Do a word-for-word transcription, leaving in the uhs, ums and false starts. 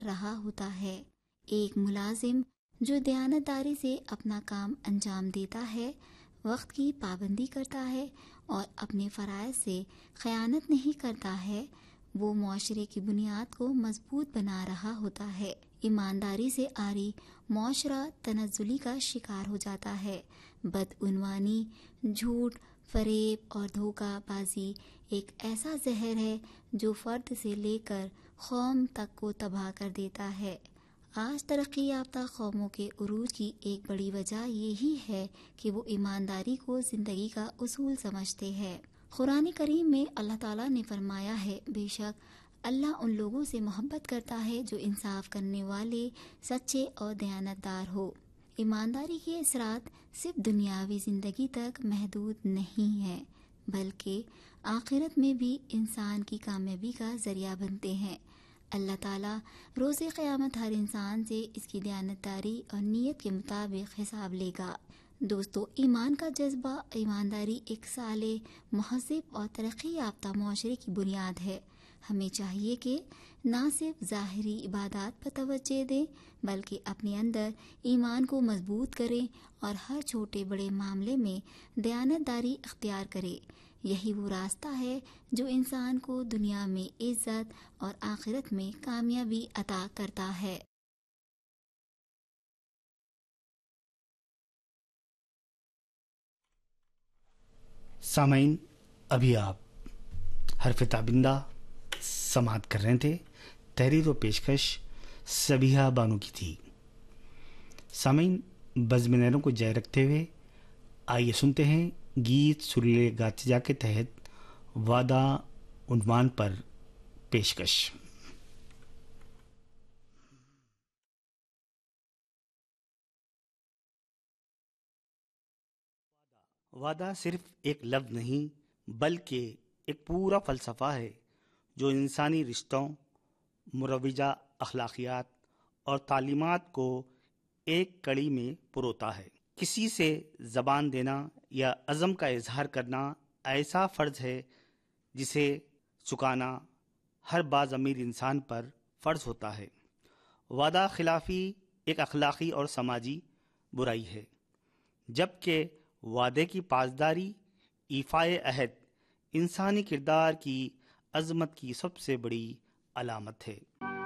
رہا ہوتا ہے۔ ایک ملازم جو دیانتداری سے اپنا کام انجام دیتا ہے، وقت کی پابندی کرتا ہے اور اپنے فرائض سے خیانت نہیں کرتا ہے، وہ معاشرے کی بنیاد کو مضبوط بنا رہا ہوتا ہے۔ ایمانداری سے عاری معاشرہ تنزلی کا شکار ہو جاتا ہے۔ بدعنوانی، جھوٹ، فریب اور دھوکہ بازی ایک ایسا زہر ہے جو فرد سے لے کر قوم تک کو تباہ کر دیتا ہے۔ آج ترقی یافتہ قوموں کے عروج کی ایک بڑی وجہ یہی ہے کہ وہ ایمانداری کو زندگی کا اصول سمجھتے ہیں۔ قرآن کریم میں اللہ تعالیٰ نے فرمایا ہے، بے شک اللہ ان لوگوں سے محبت کرتا ہے جو انصاف کرنے والے، سچے اور دیانتدار ہو۔ ایمانداری کے اثرات صرف دنیاوی زندگی تک محدود نہیں ہیں، بلکہ آخرت میں بھی انسان کی کامیابی کا ذریعہ بنتے ہیں۔ اللہ تعالیٰ روز قیامت ہر انسان سے اس کی دیانتداری اور نیت کے مطابق حساب لے گا۔ دوستو، ایمان کا جذبہ، ایمانداری ایک صالح، مہذب اور ترقی یافتہ معاشرے کی بنیاد ہے۔ ہمیں چاہیے کہ نہ صرف ظاہری عبادات پر توجہ دیں بلکہ اپنے اندر ایمان کو مضبوط کریں اور ہر چھوٹے بڑے معاملے میں دیانتداری اختیار کریں۔ یہی وہ راستہ ہے جو انسان کو دنیا میں عزت اور آخرت میں کامیابی عطا کرتا ہے۔ سامعین، ابھی آپ حرف تابندہ سماعت کر رہے تھے۔ تحریر و پیشکش سبیحہ بانو کی تھی۔ سامعین، بزم نیروں کو جائے رکھتے ہوئے آئیے سنتے ہیں گیت سریلے گاتے جا کے تحت وعدہ عنوان پر پیشکش۔ وعدہ صرف ایک لفظ نہیں بلکہ ایک پورا فلسفہ ہے جو انسانی رشتوں، مروجہ اخلاقیات اور تعلیمات کو ایک کڑی میں پروتا ہے۔ کسی سے زبان دینا یا عزم کا اظہار کرنا ایسا فرض ہے جسے چکانا ہر باز امیر انسان پر فرض ہوتا ہے۔ وعدہ خلافی ایک اخلاقی اور سماجی برائی ہے، جبکہ وعدے کی پاسداری، ایفائے عہد انسانی کردار کی عظمت کی سب سے بڑی علامت ہے۔